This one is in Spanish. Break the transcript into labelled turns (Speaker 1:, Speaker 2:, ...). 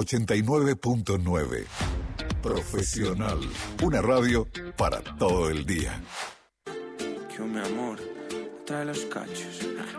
Speaker 1: 89.9. Profesional. Una radio para todo el día.
Speaker 2: Que mi amor trae los cachos.